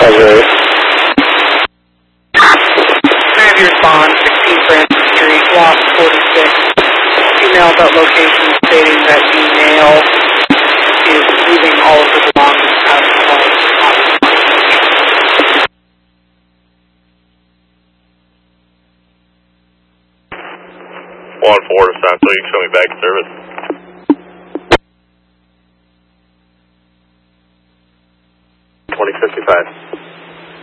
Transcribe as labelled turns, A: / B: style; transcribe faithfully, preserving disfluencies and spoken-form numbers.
A: Roger.
B: I have your bond, sixteen Francis Street, Lost forty-six. Email about location stating that the male is leaving all of the belongings out of the home.
C: one four, stop so you can show me back in service.